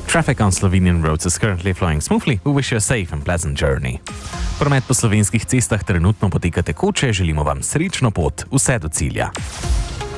Traffic on Slovenian roads is currently flowing smoothly. We wish you a safe and pleasant journey. Promet po slovenskih cestah trenutno poteka tekoče, želimo vam srečno pot, vse do cilja.